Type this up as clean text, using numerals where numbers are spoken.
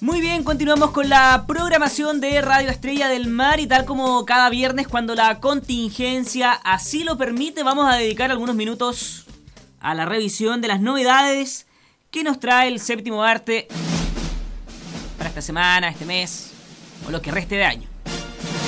Muy bien, continuamos con la programación de Radio Estrella del Mar y tal como cada viernes cuando la contingencia así lo permite, vamos a dedicar algunos minutos a la revisión de las novedades que nos trae el Séptimo Arte para esta semana, este mes o lo que reste de año.